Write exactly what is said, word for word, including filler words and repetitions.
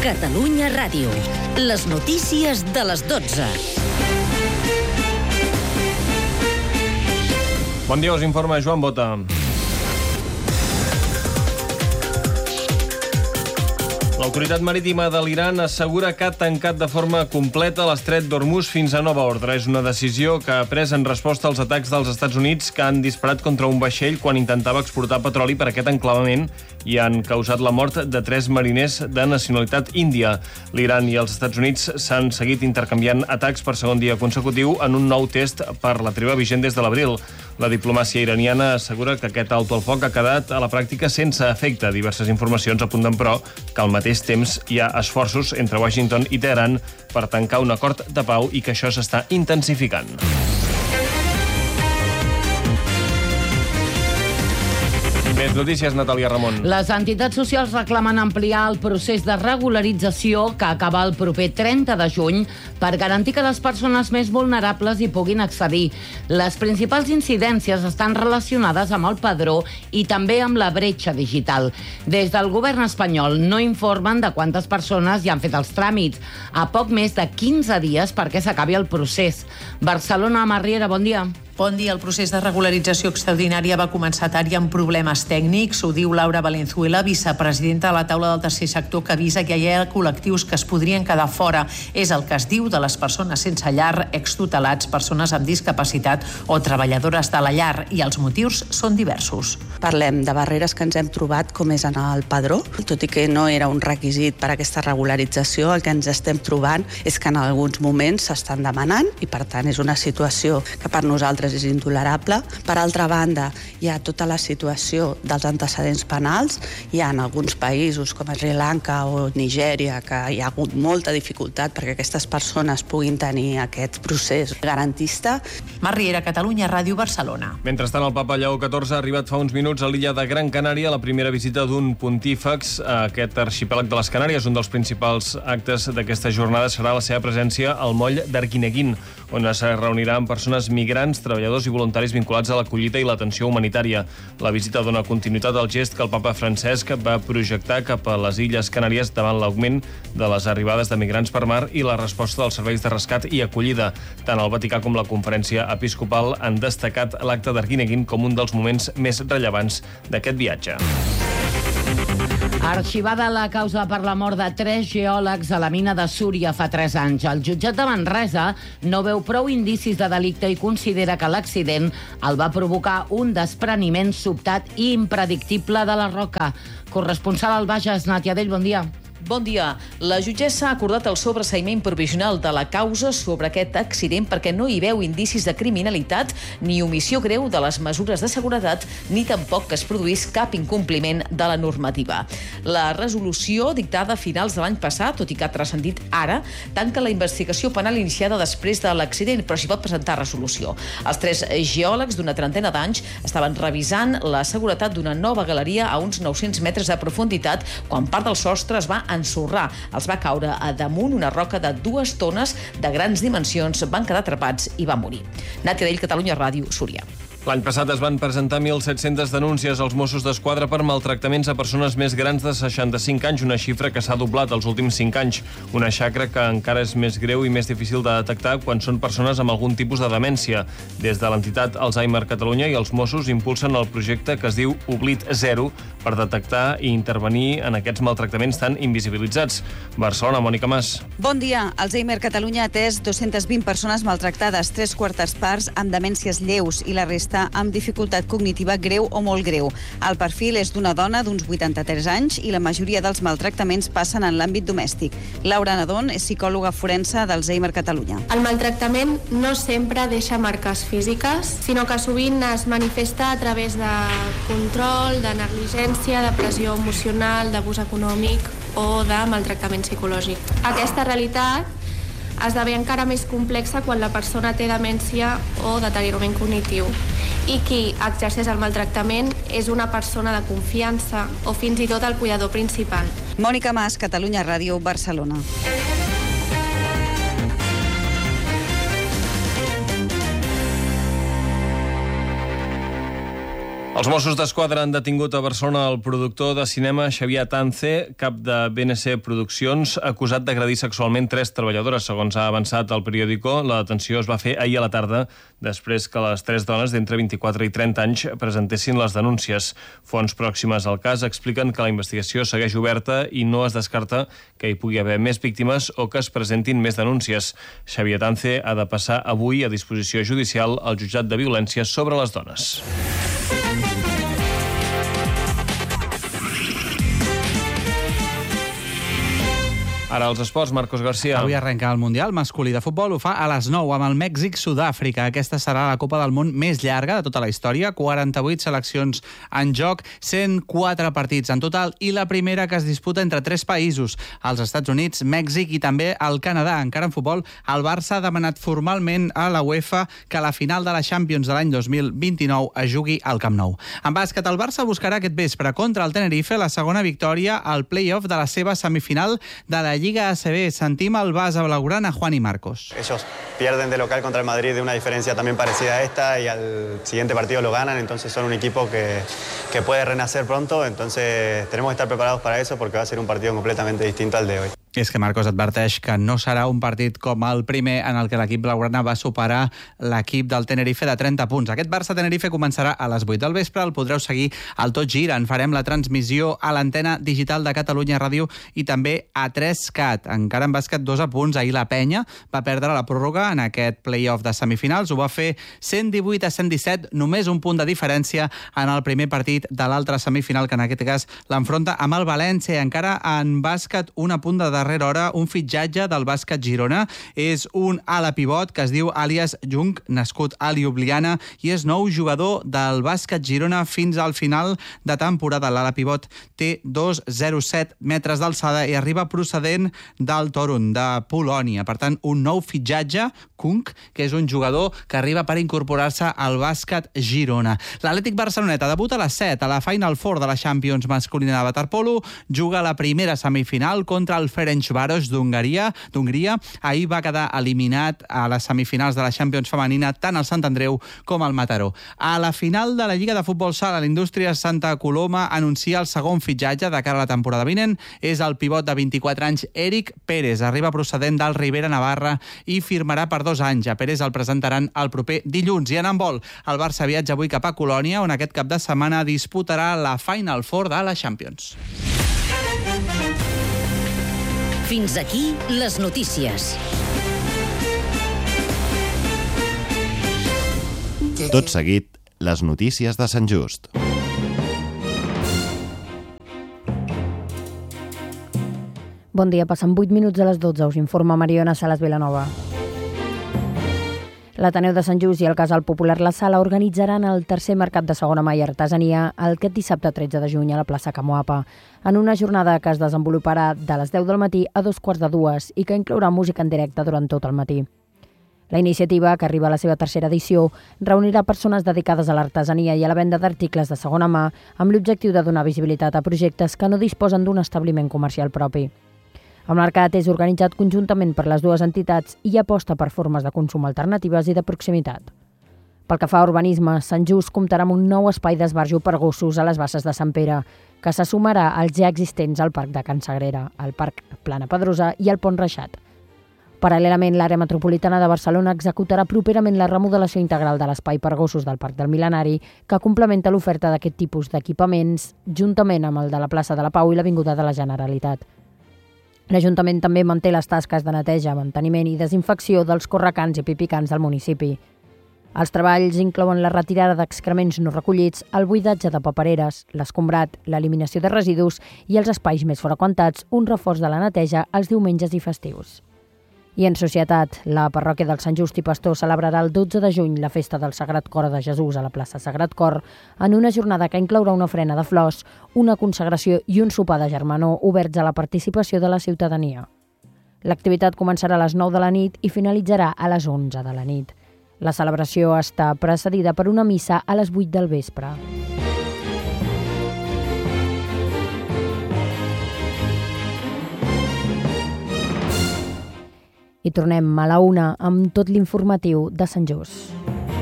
Catalunya Ràdio. Les notícies de les dotze. Bon dia, us informa Joan Bota. L'autoritat marítima de l'Iran assegura que ha tancat de forma completa l'estret d'Hormuz fins a nova ordre. És una decisió que ha pres en resposta als atacs dels Estats Units que han disparat contra un vaixell quan intentava exportar petroli per aquest enclavament i han causat la mort de tres mariners de nacionalitat índia. L'Iran i els Estats Units s'han seguit intercanviant atacs per segon dia consecutiu en un nou test per la treva vigent des de l'abril. La diplomàcia iraniana assegura que aquest alto al foc ha quedat a la pràctica sense efecte. Diverses informacions apunten, però, que al mateix temps hi ha esforços entre Washington i Teheran per tancar un acord de pau i que això s'està intensificant. Més notícies, Natàlia Ramon. Les entitats socials reclamen ampliar el procés de regularització que acaba el proper trenta de juny per garantir que les persones més vulnerables hi puguin accedir. Les principals incidències estan relacionades amb el padró i també amb la bretxa digital. Des del govern espanyol no informen de quantes persones hi han fet els tràmits, a poc més de quinze dies perquè s'acabi el procés. Barcelona, Marriera, bon dia. Bon dia. El procés de regularització extraordinària va començar tard i amb problemes tècnics. Ho diu Laura Valenzuela, vicepresidenta de la taula del tercer sector, que avisa que hi ha col·lectius que es podrien quedar fora. És el que es diu de les persones sense llar, extutelats, persones amb discapacitat o treballadores de la llar, i els motius són diversos. Parlem de barreres que ens hem trobat, com és anar al padró. Tot i que no era un requisit per a aquesta regularització, el que ens estem trobant és que en alguns moments s'estan demanant i, per tant, és una situació que per nosaltres és intolerable. Per altra banda, hi ha tota la situació dels antecedents penals. Hi ha en alguns països com Sri Lanka o Nigèria que hi ha hagut molta dificultat perquè aquestes persones puguin tenir aquest procés garantista. Marriera, Catalunya Ràdio, Barcelona. Mentrestant, el papa Lleó catorze ha arribat fa uns minuts a l'illa de Gran Canària, la primera visita d'un pontífex a aquest arxipèlag de les Canàries. Un dels principals actes d'aquesta jornada serà la seva presència al moll d'Arguineguín, on es reunirà amb persones migrants, treballadors i voluntaris vinculats a l'acollida i l'atenció humanitària. La visita dona continuïtat al gest que el papa Francesc va projectar cap a les Illes Canàries davant l'augment de les arribades de migrants per mar i la resposta dels serveis de rescat i acollida. Tant el Vaticà com la Conferència Episcopal han destacat l'acte d'Arguineguín com un dels moments més rellevants d'aquest viatge. Arxivada la causa per la mort de tres geòlegs a la mina de Súria fa tres anys. El jutjat de Manresa no veu prou indicis de delicte i considera que l'accident el va provocar un despreniment sobtat i impredictible de la roca. Corresponsal al Bages, Nàtia Dell, bon dia. Bon dia. La jutgessa ha acordat el sobreseïment provisional de la causa sobre aquest accident perquè no hi veu indicis de criminalitat ni omissió greu de les mesures de seguretat ni tampoc que es produís cap incompliment de la normativa. La resolució dictada a finals de l'any passat, tot i que ha transcendit ara, tanca la investigació penal iniciada després de l'accident, però s'hi pot presentar resolució. Els tres geòlegs d'una trentena d'anys estaven revisant la seguretat d'una nova galeria a uns nou-cents metres de profunditat quan part del sostre es va ensorrar. Els va caure a damunt una roca de dues tones de grans dimensions, van quedar atrapats i van morir. Nàtia Dell, Catalunya Ràdio, Súria. L'any passat es van presentar mil set-centes denúncies als Mossos d'Esquadra per maltractaments a persones més grans de seixanta-cinc anys, una xifra que s'ha doblat els últims cinc anys. Una xacra que encara és més greu i més difícil de detectar quan són persones amb algun tipus de demència. Des de l'entitat Alzheimer Catalunya i els Mossos impulsen el projecte que es diu Oblit Zero per detectar i intervenir en aquests maltractaments tan invisibilitzats. Barcelona, Mònica Mas. Bon dia. Alzheimer Catalunya ha atès dues-centes vint persones maltractades, tres quartes parts amb demències lleus i la resta amb dificultat cognitiva greu o molt greu. El perfil és d'una dona d'uns vuitanta-tres anys i la majoria dels maltractaments passen en l'àmbit domèstic. Laura Nadón és psicòloga forense d'Alzheimer Catalunya. El maltractament no sempre deixa marques físiques, sinó que sovint es manifesta a través de control, de negligència, de pressió emocional, d'abús econòmic o de maltractament psicològic. Aquesta realitat esdevé encara més complexa quan la persona té demència o deteriorament cognitiu i qui exerceix el maltractament és una persona de confiança o fins i tot el cuidador principal. Mònica Mas, Catalunya Ràdio, Barcelona. Els Mossos d'Esquadra han detingut a Barcelona el productor de cinema Xavier Tance, cap de B N C Produccions, acusat d'agredir sexualment tres treballadores. Segons ha avançat el periòdico, la detenció es va fer ahir a la tarda, després que les tres dones d'entre vint-i-quatre i trenta anys presentessin les denúncies. Fonts pròximes al cas expliquen que la investigació segueix oberta i no es descarta que hi pugui haver més víctimes o que es presentin més denúncies. Xavier Tance ha de passar avui a disposició judicial al jutjat de violència sobre les dones. Ara els esports, Marcos García. Avui arrenca el Mundial masculí de futbol, ho fa a les nou amb el Mèxic-Sud-àfrica. Aquesta serà la Copa del Món més llarga de tota la història, quaranta-vuit seleccions en joc, cent quatre partits en total i la primera que es disputa entre tres països, els Estats Units, Mèxic i també el Canadà. Encara en futbol, el Barça ha demanat formalment a la UEFA que la final de la Champions de l'any dos mil vint-i-nou es jugui al Camp Nou. En bàsquet, el Barça buscarà aquest vespre contra el Tenerife la segona victòria al play-off de la seva semifinal de la Lliga A C B. Sentim el base blaugrana Juan y Marcos. Ellos pierden de local contra el Madrid de una diferencia también parecida a esta y al siguiente partido lo ganan, entonces son un equipo que, que puede renacer pronto, entonces tenemos que estar preparados para eso porque va a ser un partido completamente distinto al de hoy. És que Marcos adverteix que no serà un partit com el primer en el que l'equip blaugrana va superar l'equip del Tenerife de trenta punts. Aquest Barça-Tenerife començarà a les vuit del vespre, el podreu seguir al Tot Gira. En farem la transmissió a l'antena digital de Catalunya Ràdio i també a tres cat. Encara en bàsquet, dos apunts. Ahir la Penya va perdre la pròrroga en aquest play-off de semifinals. Ho va fer cent divuit a cent disset, només un punt de diferència en el primer partit de l'altra semifinal, que en aquest cas l'enfronta amb el València. Encara en bàsquet, un apunt de darrera hora, un fitxatge del bàsquet Girona. És un ala pivot que es diu Alias Jung, nascut a Ljubljana, i és nou jugador del bàsquet Girona fins al final de temporada. L'ala pivot té dos coma zero set metres d'alçada i arriba procedent del Torun, de Polònia. Per tant, un nou fitxatge, Kung, que és un jugador que arriba per incorporar-se al bàsquet Girona. L'Atlètic Barceloneta debuta a les set a la Final Four de la Champions masculina de waterpolo, juga la primera semifinal contra el Ferencváros d'Hongria. d'Hongria. Ahir va quedar eliminat a les semifinals de la Champions femenina tant el Sant Andreu com el Mataró. A la final de la Lliga de Futbol Sala, l'Indústria Santa Coloma anuncia el segon fitxatge de cara a la temporada vinent. És el pivot de vint-i-quatre anys, Eric Pérez. Arriba procedent del Ribera Navarra i firmarà per dos anys. A Pérez el presentaran el proper dilluns. I en handbol, el Barça viatja avui cap a Colònia, on aquest cap de setmana disputarà la Final Four de la Champions. Fins aquí les notícies. Tot seguit, les notícies de Sant Just. Bon dia, passen vuit minuts a les dotze. Us informa Mariona Salas Vilanova. L'Ateneu de Sant Just i el Casal Popular La Sala organitzaran el tercer mercat de segona mà i artesania aquest dissabte tretze de juny a la plaça Camoapa, en una jornada que es desenvoluparà de les deu del matí a dos quarts de dues i que inclourà música en directe durant tot el matí. La iniciativa, que arriba a la seva tercera edició, reunirà persones dedicades a l'artesania i a la venda d'articles de segona mà amb l'objectiu de donar visibilitat a projectes que no disposen d'un establiment comercial propi. El mercat és organitzat conjuntament per les dues entitats i aposta per formes de consum alternatives i de proximitat. Pel que fa a urbanisme, Sant Just comptarà amb un nou espai d'esbarjo per gossos a les Basses de Sant Pere, que se sumarà als ja existents al Parc de Can Sagrera, al Parc Plana Pedrosa i al Pont Reixat. Paral·lelament, l'àrea metropolitana de Barcelona executarà properament la remodelació integral de l'espai per gossos del Parc del Mil·lenari, que complementa l'oferta d'aquest tipus d'equipaments, juntament amb el de la plaça de la Pau i l'Avinguda de la Generalitat. L'Ajuntament també manté les tasques de neteja, manteniment i desinfecció dels correcans i pipicans del municipi. Els treballs inclouen la retirada d'excrements no recollits, el buidatge de papereres, l'escombrat, l'eliminació de residus i els espais més freqüentats, un reforç de la neteja els diumenges i festius. I en societat, la parròquia del Sant Just i Pastor celebrarà el dotze de juny la festa del Sagrat Cor de Jesús a la plaça Sagrat Cor, en una jornada que inclourà una ofrena de flors, una consagració i un sopar de germanor oberts a la participació de la ciutadania. L'activitat començarà a les nou de la nit i finalitzarà a les onze de la nit. La celebració està precedida per una missa a les vuit del vespre. I tornem a la una amb tot l'informatiu de Sant Just.